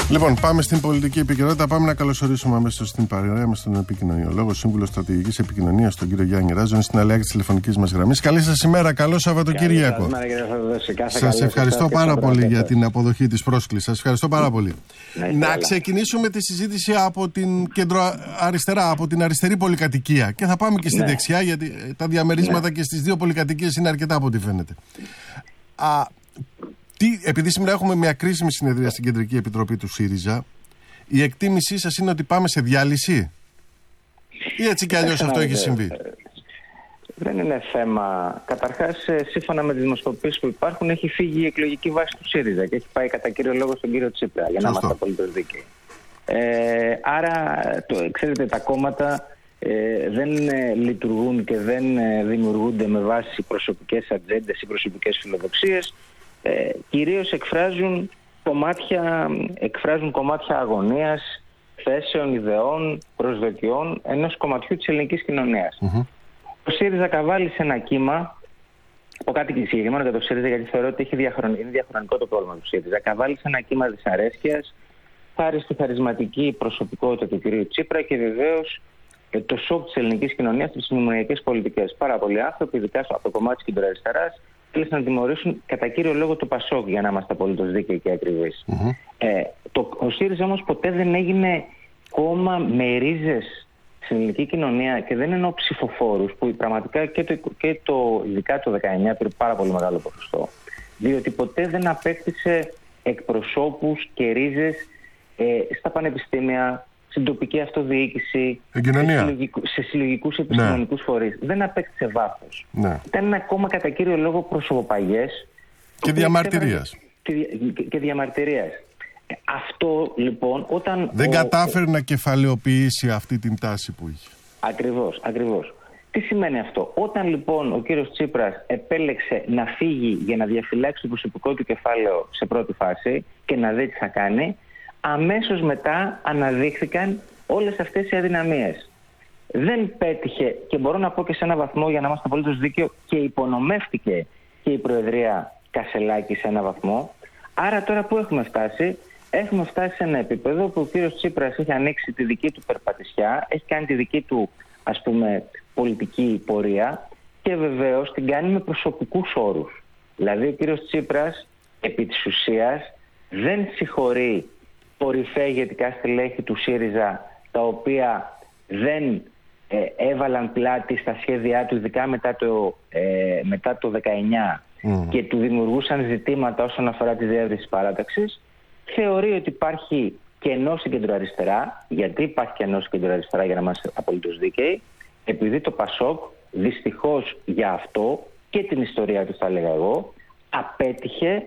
Λοιπόν, πάμε στην πολιτική επικαιρότητα. Πάμε να καλωσορίσουμε αμέσως στην παρέα μας τον επικοινωνιολόγο, σύμβουλο στρατηγικής επικοινωνίας, τον κύριο Γιάννη Ράζο, στην αλλαγή της τηλεφωνικής μας γραμμής. Καλή σας ημέρα, καλό Σαββατοκύριακο. Σας ευχαριστώ πάρα πολύ για την αποδοχή της πρόσκλησης. Σας ευχαριστώ πάρα πολύ. Να ξεκινήσουμε τη συζήτηση από την κεντροαριστερά, από την αριστερή πολυκατοικία. Και θα πάμε και στη δεξιά, γιατί τα διαμερίσματα και στις δύο πολυκατοικίες είναι αρκετά από ό,τι φαίνεται. Επειδή σήμερα έχουμε μια κρίσιμη συνεδρία στην Κεντρική Επιτροπή του ΣΥΡΙΖΑ, η εκτίμησή σας είναι ότι πάμε σε διάλυση, ή έτσι κι αλλιώς αυτό έχει συμβεί? Δεν είναι θέμα. Καταρχάς, σύμφωνα με τις δημοσκοπήσεις που υπάρχουν, έχει φύγει η εκλογική βάση του ΣΥΡΙΖΑ και έχει πάει κατά κύριο λόγο στον κύριο Τσίπρα, για να είμαστε απολύτως δίκαιοι. Άρα, ξέρετε, τα κόμματα δεν λειτουργούν και δεν δημιουργούνται με βάση προσωπικές ατζέντες ή προσωπικές φιλοδοξίες. Κυρίως εκφράζουν κομμάτια αγωνίας, θέσεων, ιδεών, προσδοκιών ενός κομματιού της ελληνικής κοινωνίας. Ο ΣΥΡΙΖΑ καβάλει σε ένα κύμα, πω κάτι συγκεκριμένο για το ΣΥΡΙΖΑ, γιατί θεωρώ ότι είναι διαχρονικό το πρόβλημα του ΣΥΡΙΖΑ. Καβάλει σε ένα κύμα δυσαρέσκειας, χάρη στη χαρισματική προσωπικότητα του κυρίου Τσίπρα και βεβαίως το σοκ της ελληνικής κοινωνίας στις μνημονιακές πολιτικές. Πάρα πολλοί άνθρωποι, ειδικά από το κομμάτι της κεντροαριστεράς, θέλησαν να τιμωρήσουν κατά κύριο λόγο το ΠΑΣΟΚ, για να είμαστε απολύτως δίκαιοι και ακριβείς. Ο ΣΥΡΙΖΑ όμως ποτέ δεν έγινε κόμμα με ρίζες στην ελληνική κοινωνία, και δεν εννοώ ψηφοφόρους, που πραγματικά ειδικά το 19 πήρε πάρα πολύ μεγάλο ποσοστό, διότι ποτέ δεν απέκτησε εκπροσώπους και ρίζες στα πανεπιστήμια, στην τοπική αυτοδιοίκηση, σε συλλογικούς επιστημονικούς φορείς. Δεν απέκτησε βάθος. Ήταν ένα κόμμα κατά κύριο λόγο προσωποπαγές και διαμαρτυρίας. Και διαμαρτυρίας. Αυτό λοιπόν, όταν δεν κατάφερε να κεφαλαιοποιήσει αυτή την τάση που είχε. Ακριβώς. Τι σημαίνει αυτό? Όταν λοιπόν ο κύριος Τσίπρας επέλεξε να φύγει για να διαφυλάξει το προσωπικό του κεφάλαιο σε πρώτη φάση και να δει τι θα κάνει, αμέσως μετά αναδείχθηκαν όλες αυτές οι αδυναμίες. Δεν πέτυχε, και μπορώ να πω και σε έναν βαθμό, για να είμαστε απολύτως δίκαιο, και υπονομεύτηκε και η Προεδρία Κασελάκη σε έναν βαθμό. Άρα τώρα που έχουμε φτάσει? Έχουμε φτάσει σε ένα επίπεδο που ο κύριος Τσίπρας έχει ανοίξει τη δική του περπατησιά, έχει κάνει τη δική του, ας πούμε, πολιτική πορεία, και βεβαίως την κάνει με προσωπικούς όρους. Δηλαδή ο κύριος Τσίπρας επί της ουσίας δεν συγχωρεί κορυφαία ηγετικά στελέχη του ΣΥΡΙΖΑ, τα οποία δεν έβαλαν πλάτη στα σχέδιά του, ειδικά μετά το 19 και του δημιουργούσαν ζητήματα όσον αφορά τη διεύρυνση της παράταξης. Θεωρεί ότι υπάρχει κενό στην κεντροαριστερά. Γιατί υπάρχει κενό στην κεντροαριστερά, για να είμαστε απολύτως δίκαιοι? Επειδή το ΠΑΣΟΚ, δυστυχώς για αυτό και την ιστορία του, θα έλεγα εγώ, απέτυχε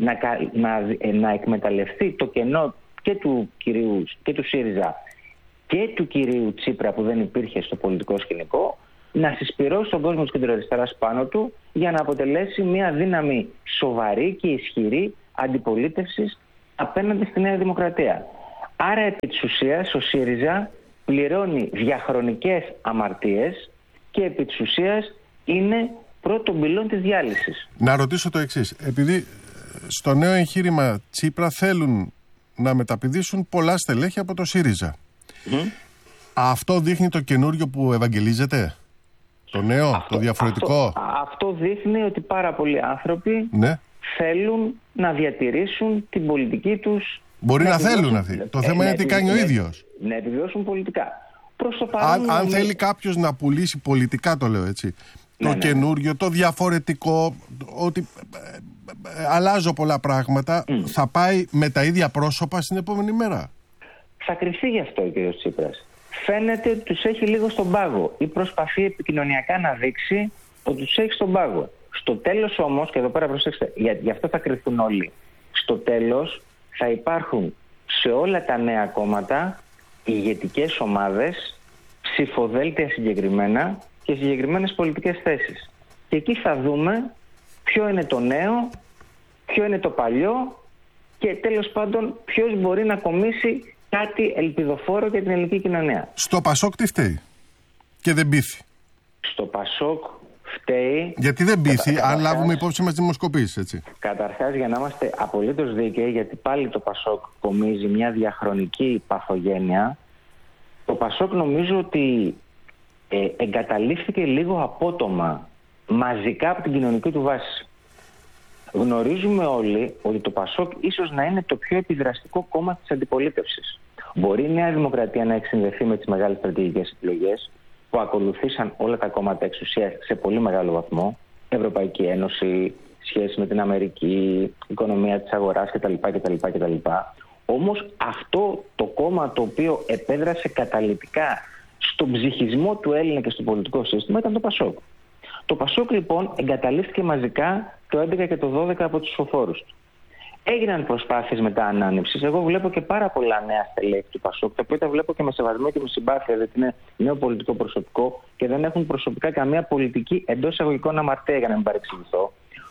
να εκμεταλλευτεί το κενό και του ΣΥΡΙΖΑ και του κυρίου Τσίπρα, που δεν υπήρχε στο πολιτικό σκηνικό, να συσπυρώσει τον κόσμο της κεντροαριστεράς πάνω του, για να αποτελέσει μια δύναμη σοβαρή και ισχυρή αντιπολίτευσης απέναντι στη Νέα Δημοκρατία. Άρα επί της ουσίας ο ΣΥΡΙΖΑ πληρώνει διαχρονικές αμαρτίες και επί της ουσίας είναι πρώτον πυλών της διάλυσης. Να ρωτήσω το εξής. Επειδή στο νέο εγχείρημα Τσίπρα θέλουν να μεταπηδήσουν πολλά στελέχη από το ΣΥΡΙΖΑ, αυτό δείχνει το καινούριο που ευαγγελίζεται? Το νέο, το διαφορετικό? Αυτό δείχνει ότι πάρα πολλοί άνθρωποι θέλουν να διατηρήσουν την πολιτική τους. Μπορεί να θέλουν αυτοί. Το θέμα είναι τι κάνει ο ίδιος. Να επιβιώσουν πολιτικά. Αν θέλει κάποιος να πουλήσει πολιτικά, το λέω έτσι, το καινούριο, το διαφορετικό, ότι αλλάζω πολλά πράγματα, θα πάει με τα ίδια πρόσωπα στην επόμενη μέρα? Θα κρυφτεί γι' αυτό ο κ. Τσίπρας. Φαίνεται ότι τους έχει λίγο στον πάγο, ή προσπαθεί επικοινωνιακά να δείξει ότι τους έχει στον πάγο. Στο τέλος όμως, και εδώ πέρα προσέξτε, γι' αυτό θα κρυφτούν όλοι, στο τέλος θα υπάρχουν σε όλα τα νέα κόμματα ηγετικές ομάδες, ψηφοδέλτια συγκεκριμένα και συγκεκριμένες πολιτικές θέσεις. Και εκεί θα δούμε ποιο είναι το νέο, ποιο είναι το παλιό, και τέλος πάντων ποιος μπορεί να κομίσει κάτι ελπιδοφόρο για την ελληνική κοινωνία. Στο ΠΑΣΟΚ τι φταίει και δεν πείθει? Στο ΠΑΣΟΚ φταίει. Γιατί δεν πείθει, αν λάβουμε υπόψη μας δημοσκοπήσεις, έτσι. Καταρχάς, για να είμαστε απολύτως δίκαιοι, γιατί πάλι το Πασόκ κομίζει μια διαχρονική παθογένεια, το Πασόκ νομίζω ότι εγκαταλείφθηκε λίγο απότομα, μαζικά από την κοινωνική του βάση. Γνωρίζουμε όλοι ότι το Πασόκ ίσως να είναι το πιο επιδραστικό κόμμα της αντιπολίτευσης. Μπορεί η Νέα Δημοκρατία να έχει συνδεθεί με τις μεγάλες στρατηγικές επιλογές που ακολουθήσαν όλα τα κόμματα εξουσίας σε πολύ μεγάλο βαθμό. Ευρωπαϊκή Ένωση, σχέση με την Αμερική, οικονομία της αγοράς κτλ. Όμως αυτό το κόμμα το οποίο επέδρασε καταλυτικά στον ψυχισμό του Έλληνα και στο πολιτικό σύστημα ήταν το Πασόκ. Το Πασόκ λοιπόν εγκαταλείφθηκε μαζικά το 11 και το 12 από τους ψηφοφόρους του. Έγιναν προσπάθειες μετά ανάνυψης. Εγώ βλέπω και πάρα πολλά νέα στελέχη του Πασόκ, τα οποία τα βλέπω και με σεβασμό και με συμπάθεια, γιατί είναι νέο πολιτικό προσωπικό και δεν έχουν προσωπικά καμία πολιτική εντός εισαγωγικών αμαρτία, για να μην παρεξηγηθώ.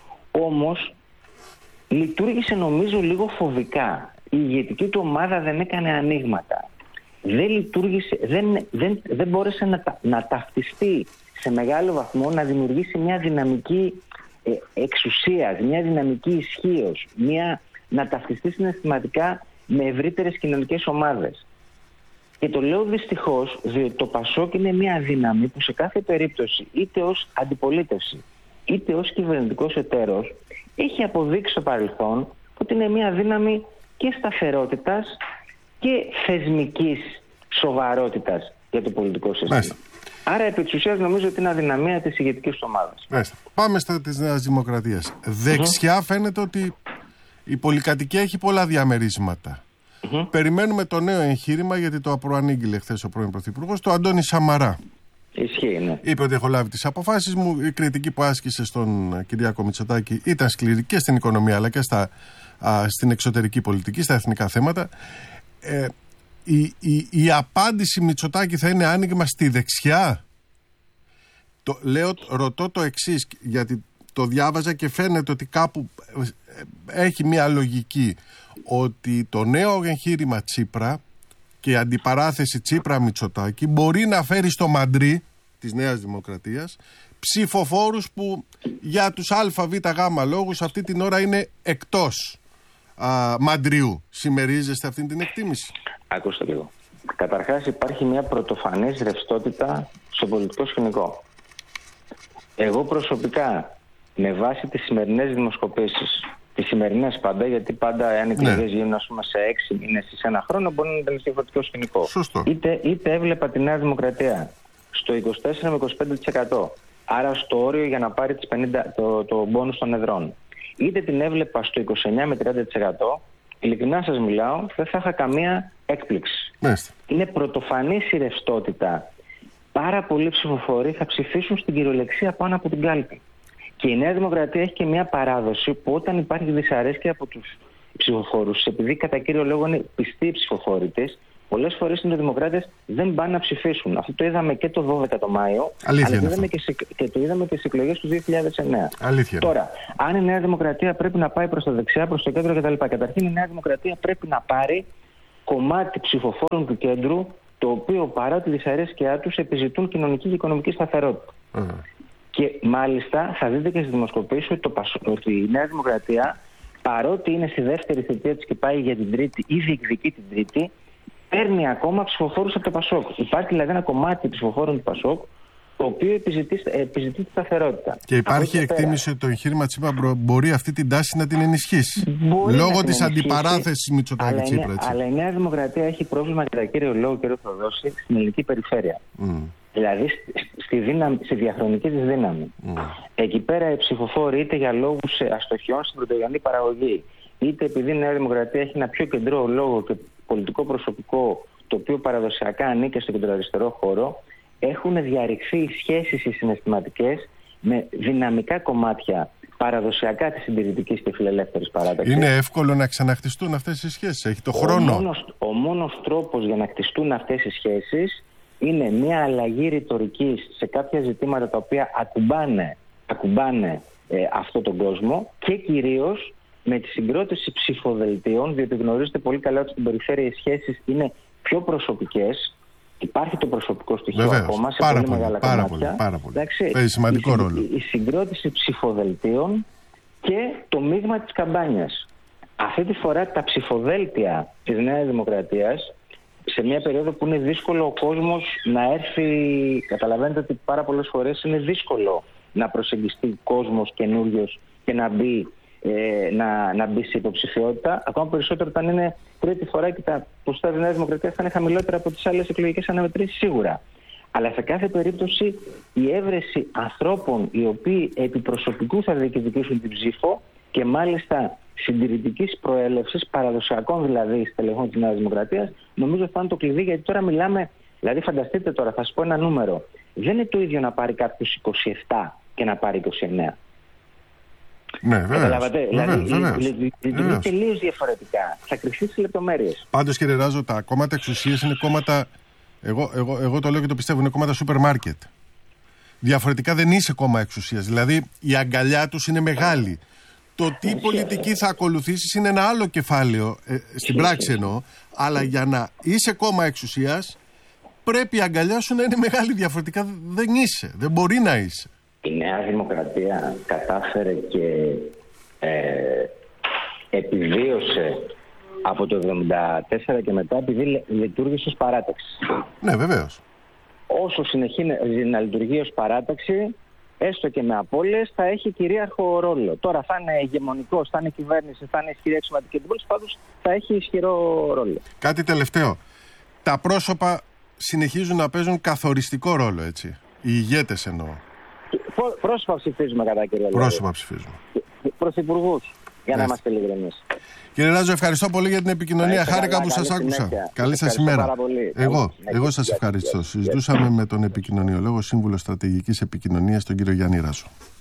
Όμως λειτουργήσε νομίζω λίγο φοβικά. Η ηγετική του ομάδα δεν έκανε ανοίγματα. Δεν λειτουργήσε, δεν μπόρεσε να ταυτιστεί σε μεγάλο βαθμό, να δημιουργήσει μια δυναμική εξουσίας, μια δυναμική ισχύος, να ταυτιστεί συναισθηματικά με ευρύτερες κοινωνικές ομάδες. Και το λέω δυστυχώς, διότι το Πασόκ είναι μια δύναμη που σε κάθε περίπτωση, είτε ως αντιπολίτευση, είτε ως κυβερνητικός εταίρος, έχει αποδείξει στο παρελθόν ότι είναι μια δύναμη και σταθερότητας και θεσμικής σοβαρότητας για το πολιτικό σύστημα. Μάλιστα. Άρα επί της ουσίας νομίζω ότι είναι αδυναμία της ηγετικής ομάδας. Μάλιστα. Πάμε της Νέας Δημοκρατίας. Δεξιά φαίνεται ότι η πολυκατοικία έχει πολλά διαμερίσματα. Περιμένουμε το νέο εγχείρημα, γιατί το προανήγγειλε χθες ο πρώην Πρωθυπουργός, το Αντώνη Σαμαρά. Ισχύει, ναι. Είπε ότι έχω λάβει τις αποφάσεις μου. Η κριτική που άσκησε στον Κυριάκο Μητσοτάκη ήταν σκληρή και στην οικονομία αλλά και στην εξωτερική πολιτική, στα εθνικά θέματα. Η απάντηση Μητσοτάκη θα είναι άνοιγμα στη δεξιά. Ρωτώ το εξής, γιατί το διάβαζα και φαίνεται ότι κάπου έχει μια λογική, ότι το νέο εγχείρημα Τσίπρα και η αντιπαράθεση Τσίπρα-Μητσοτάκη μπορεί να φέρει στο μαντρί της Νέας Δημοκρατίας ψηφοφόρους που για τους ΑΒΓ λόγους αυτή την ώρα είναι εκτός μαντριού. Συμμερίζεστε αυτή την εκτίμηση? Ακούστε λίγο. Καταρχάς υπάρχει μια πρωτοφανής ρευστότητα στο πολιτικό σκηνικό. Εγώ προσωπικά, με βάση τις σημερινές δημοσκοπήσεις, τις σημερινές πάντα, γιατί πάντα αν οι εκλογές γίνουν σε 6 μήνες ή σε ένα χρόνο, μπορεί να είναι διαφορετικό σκηνικό. Είτε έβλεπα τη Νέα Δημοκρατία στο 24 με 25%, άρα στο όριο για να πάρει το μπόνους των εδρών, είτε την έβλεπα στο 29 με 30%, ειλικρινά σας μιλάω, δεν θα είχα καμία έκπληξη. Είναι πρωτοφανής η ρευστότητα. Πάρα πολλοί ψηφοφόροι θα ψηφίσουν στην κυριολεξία πάνω από την κάλπη. Και η Νέα Δημοκρατία έχει και μια παράδοση που όταν υπάρχει δυσαρέσκεια από τους ψηφοφόρους, επειδή κατά κύριο λόγο είναι πιστοί οι ψηφοφόροι της, πολλές φορές οι νεοδημοκράτες δεν πάνε να ψηφίσουν. Αυτό το είδαμε και το 12 το Μάιο, αλλά το είδαμε και στις εκλογές του 2009. Αλήθεια. Τώρα, αν η Νέα Δημοκρατία πρέπει να πάει προς τα δεξιά, προς το κέντρο κτλ. Καταρχήν η Νέα Δημοκρατία πρέπει να πάρει κομμάτι ψηφοφόρων του κέντρου, το οποίο παρά τη δυσαρέσκειά τους επιζητούν κοινωνική και οικονομική σταθερότητα. Και μάλιστα θα δείτε και στις δημοσκοπήσεις ότι η Νέα Δημοκρατία, παρότι είναι στη δεύτερη θητεία της και πάει για την τρίτη ή διεκδικεί την τρίτη, παίρνει ακόμα ψηφοφόρους από το Πασόκ. Υπάρχει δηλαδή ένα κομμάτι ψηφοφόρων του Πασόκ, το οποίο επιζητεί τη σταθερότητα. Και υπάρχει εκτίμηση ότι το εγχείρημα Τσίπρα μπορεί αυτή την τάση να την ενισχύσει. Λόγω της αντιπαράθεσης Μητσοτάκη-Τσίπρα. Αλλά η Νέα Δημοκρατία έχει πρόβλημα κατά κύριο λόγο, κ. Θοδόση, στην ελληνική περιφέρεια. Δηλαδή στη διαχρονική της δύναμη. Εκεί πέρα οι ψηφοφόροι, είτε για λόγους αστοχιών στην πρωτογενή παραγωγή, είτε επειδή η Νέα Δημοκρατία έχει ένα πιο κεντρό λόγο και πολιτικό προσωπικό, το οποίο παραδοσιακά ανήκει στο κεντροαριστερό χώρο, έχουν διαρρηχθεί σχέσεις οι συναισθηματικές με δυναμικά κομμάτια παραδοσιακά της συντηρητικής και φιλελεύθερης παράταξης. Είναι εύκολο να ξαναχτιστούν αυτές οι σχέσεις? Έχει το χρόνο? Ο μόνος τρόπος για να χτιστούν αυτές οι σχέσεις είναι μια αλλαγή ρητορικής σε κάποια ζητήματα τα οποία ακουμπάνε αυτόν τον κόσμο, και κυρίως με τη συγκρότηση ψηφοδελτίων, διότι γνωρίζετε πολύ καλά ότι στην περιφέρεια οι σχέσεις είναι πιο προσωπικές Υπάρχει το προσωπικό στοιχείο ακόμα σε πολύ μεγάλα κομμάτια. Πάρα πολύ. Παίζει σημαντικό ρόλο. Η συγκρότηση ψηφοδελτίων και το μείγμα της καμπάνιας. Αυτή τη φορά τα ψηφοδέλτια της Νέας Δημοκρατίας, σε μια περίοδο που είναι δύσκολο ο κόσμος να έρθει, καταλαβαίνετε ότι πάρα πολλές φορές είναι δύσκολο να προσεγγιστεί κόσμος καινούριος και να μπει σε υποψηφιότητα, ακόμα περισσότερο όταν είναι τρίτη φορά και τα ποσοστά της Νέας Δημοκρατίας θα είναι χαμηλότερα από τις άλλες εκλογικές αναμετρήσεις σίγουρα. Αλλά σε κάθε περίπτωση η έβρεση ανθρώπων οι οποίοι επί προσωπικού θα διεκδικήσουν την ψήφο και μάλιστα συντηρητικής προέλευσης, παραδοσιακών δηλαδή στελεχών της Νέας Δημοκρατίας, νομίζω θα είναι το κλειδί, γιατί τώρα μιλάμε, δηλαδή φανταστείτε τώρα, θα σας πω ένα νούμερο. Δεν είναι το ίδιο να πάρει κάποιος 27 και να πάρει 29. Ναι, βέβαια. Καταλαβαίνετε. Δηλαδή τελείως διαφορετικά. Θα κρυφθεί στις λεπτομέρειες. Πάντως, κύριε Ράζο, τα κόμματα εξουσίας είναι κόμματα. Εγώ το λέω και το πιστεύω, είναι κόμματα σούπερ μάρκετ. Διαφορετικά δεν είσαι κόμμα εξουσίας. Δηλαδή η αγκαλιά τους είναι μεγάλη. Το τι πολιτική θα ακολουθήσεις είναι ένα άλλο κεφάλαιο, στην πράξη εννοώ, αλλά για να είσαι κόμμα εξουσίας πρέπει η αγκαλιά σου να είναι μεγάλη. Διαφορετικά δεν είσαι, δεν μπορεί να είσαι. Η Νέα Δημοκρατία κατάφερε και επιβίωσε από το 1974 και μετά επειδή λειτουργήσε ως παράταξη. Ναι, βεβαίως. Όσο συνεχίζει να λειτουργεί ως παράταξη, έστω και με απώλειες, θα έχει κυρίαρχο ρόλο. Τώρα θα είναι ηγεμονικός, θα είναι κυβέρνηση, θα είναι ισχυρή αξιωματική εντύπωση, πάντως θα έχει ισχυρό ρόλο. Κάτι τελευταίο. Τα πρόσωπα συνεχίζουν να παίζουν καθοριστικό ρόλο, έτσι. Οι ηγέτες εννοώ. Πρόσωπα ψηφίζουμε κατά κύριο λόγο. Πρόσωπα ψηφίζουμε. Πρωθυπουργούς, για να είμαστε ειλικρινείς. Κύριε Ράζο, ευχαριστώ πολύ για την επικοινωνία. Χάρηκα που σας άκουσα. Καλή σας ημέρα. Εγώ σας ευχαριστώ. Συζητούσαμε με τον επικοινωνιολόγο σύμβουλο στρατηγικής επικοινωνίας, τον κύριο Γιάννη Ράζο.